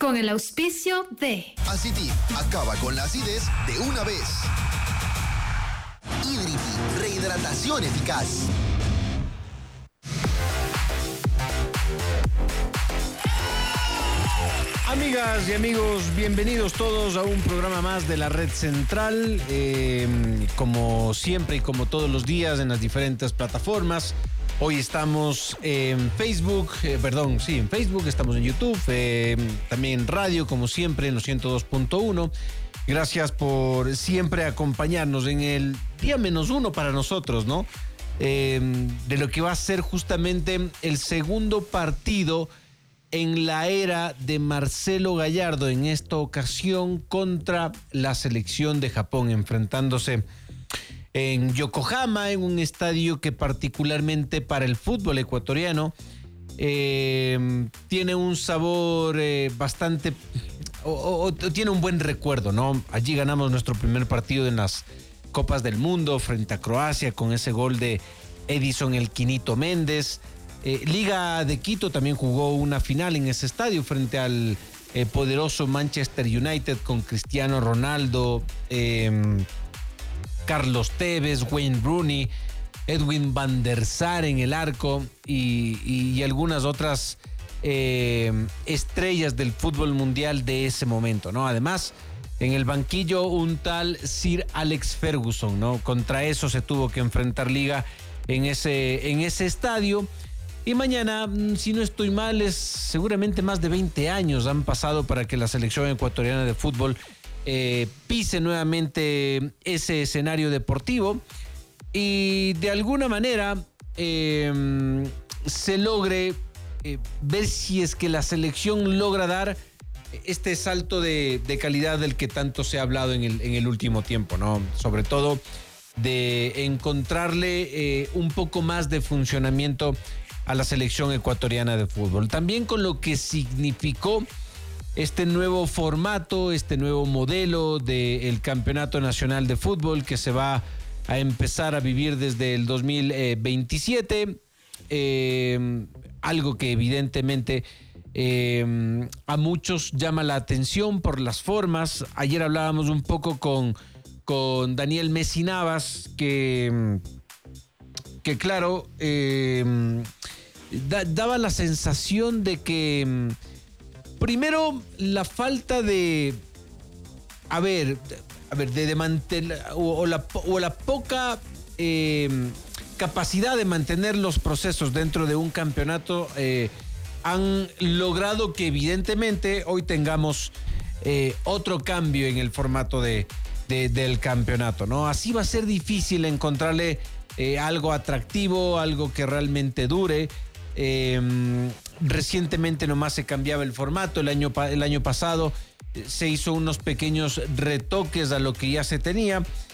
con el auspicio de Aciti acaba con la acidez de una vez. Hídriti, rehidratación eficaz. Amigas y amigos, bienvenidos todos a un programa más de la Red Central, como siempre y como todos los días en las diferentes plataformas. Hoy estamos en Facebook, en Facebook, estamos en YouTube, también en radio, como siempre, en los 102.1. Gracias por siempre acompañarnos en el día -1 para nosotros, ¿no? De lo que va a ser justamente el segundo partido en la era de Marcelo Gallardo, en esta ocasión contra la selección de Japón, enfrentándose en Yokohama, en un estadio que particularmente para el fútbol ecuatoriano tiene un sabor bastante, tiene un buen recuerdo, ¿no? Allí ganamos nuestro primer partido en las Copas del Mundo frente a Croacia con ese gol de Edison El Quinito Méndez. Liga de Quito también jugó una final en ese estadio frente al poderoso Manchester United con Cristiano Ronaldo, Carlos Tevez, Wayne Rooney, Edwin van der Sar en el arco y algunas otras estrellas del fútbol mundial de ese momento, ¿no? Además, en el banquillo un tal Sir Alex Ferguson, ¿no? Contra eso se tuvo que enfrentar Liga en ese estadio. Y mañana, si no estoy mal, es seguramente más de 20 años han pasado para que la selección ecuatoriana de fútbol pise nuevamente ese escenario deportivo y de alguna manera se logre ver si es que la selección logra dar este salto de calidad del que tanto se ha hablado en el último tiempo, ¿no? Sobre todo de encontrarle un poco más de funcionamiento a la selección ecuatoriana de fútbol. También con lo que significó este nuevo formato, este nuevo modelo del Campeonato Nacional de Fútbol que se va a empezar a vivir desde el 2027. Algo que evidentemente a muchos llama la atención por las formas. Ayer hablábamos un poco con Daniel Messi Navas, que claro, daba la sensación de que primero la falta de mantener o la poca capacidad de mantener los procesos dentro de un campeonato han logrado que evidentemente hoy tengamos otro cambio en el formato del campeonato, ¿no? Así va a ser difícil encontrarle algo atractivo, algo que realmente dure. Recientemente nomás se cambiaba el formato. El año pasado se hizo unos pequeños retoques a lo que ya se tenía